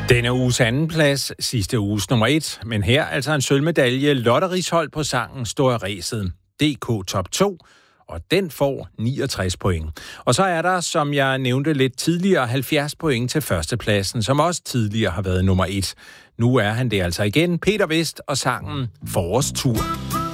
Denne uges andenplads, sidste uges nummer 1, men her altså en sølvmedalje. Lotte Risholt på sangen Står i ræset. DK Top 2, og den får 69 point. Og så er der, som jeg nævnte lidt tidligere, 70 point til førstepladsen, som også tidligere har været nummer 1. Nu er han det altså igen. Peter Vest og sangen Forårstur.